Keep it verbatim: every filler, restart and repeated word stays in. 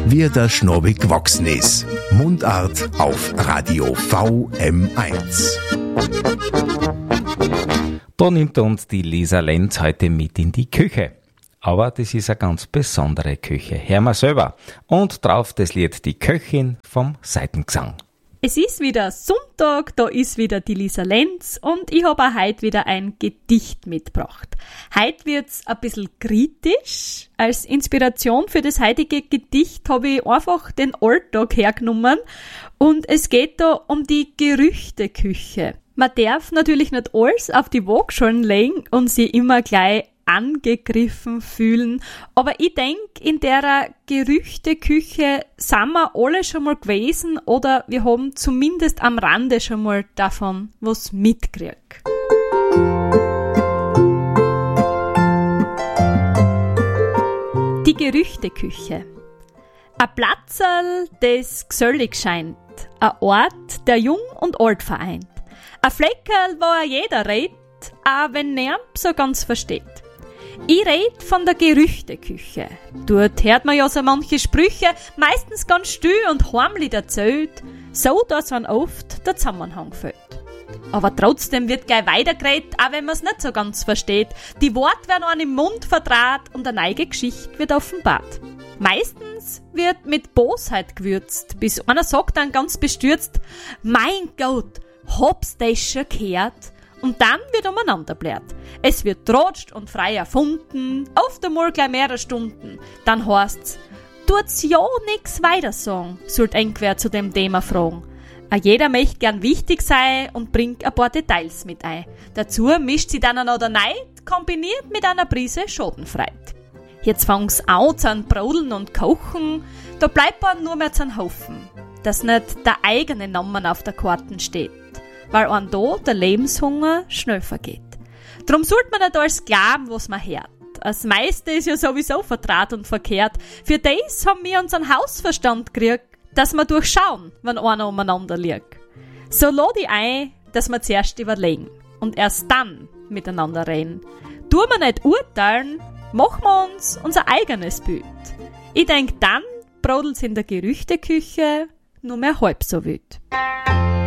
wie der Schnabel gewachsen ist. Mundart auf Radio V M eins. Da nimmt uns die Lisa Lenz heute mit in die Küche. Aber das ist eine ganz besondere Küche. Hör mal selber. Und drauf das Lied Die Köchin vom Seitengesang. Es ist wieder Sonntag, da ist wieder die Lisa Lenz und ich habe auch heute wieder ein Gedicht mitgebracht. Heute wird's ein bisschen kritisch. Als Inspiration für das heutige Gedicht habe ich einfach den Alltag hergenommen und es geht da um die Gerüchteküche. Man darf natürlich nicht alles auf die Waagschalen legen und sie immer gleich angegriffen fühlen, aber ich denke, in der Gerüchteküche sind wir alle schon mal gewesen oder wir haben zumindest am Rande schon mal davon was mitgekriegt. Die Gerüchteküche. Ein Platzerl, das gesellig scheint, ein Ort, der jung und alt vereint. Ein Fleckerl, wo er jeder redet, auch wenn niemand so ganz versteht. Ich red von der Gerüchteküche. Dort hört man ja so manche Sprüche, meistens ganz still und heimlich erzählt, so dass man oft der Zusammenhang fehlt. Aber trotzdem wird gleich weitergeredet, auch wenn man es nicht so ganz versteht. Die Worte werden einem im Mund verdraht und eine neue Geschichte wird offenbart. Meistens wird mit Bosheit gewürzt, bis einer sagt dann ganz bestürzt, mein Gott, hab's das schon gehört? Und dann wird umeinander blärt. Es wird trotscht und frei erfunden, oft einmal gleich mehrere Stunden. Dann heißt's, tut's ja nix weiter sagen, sollt irgendwer zu dem Thema fragen. A jeder möchte gern wichtig sein und bringt ein paar Details mit ein. Dazu mischt sie dann noch der Neid, kombiniert mit einer Prise Schadenfreude. Jetzt fangt's an zu brodeln und kochen, da bleibt man nur mehr zu hoffen, dass nicht der eigene Name auf der Karten steht, weil einem da der Lebenshunger schnell vergeht. Drum sollte man nicht alles glauben, was man hört. Das meiste ist ja sowieso vertraut und verkehrt. Für das haben wir unseren Hausverstand gekriegt, dass wir durchschauen, wenn einer umeinander liegt. So lade ich ein, dass wir zuerst überlegen und erst dann miteinander reden. Tun wir nicht urteilen, machen wir uns unser eigenes Bild. Ich denk, dann brodelt's in der Gerüchteküche nur mehr halb so wild.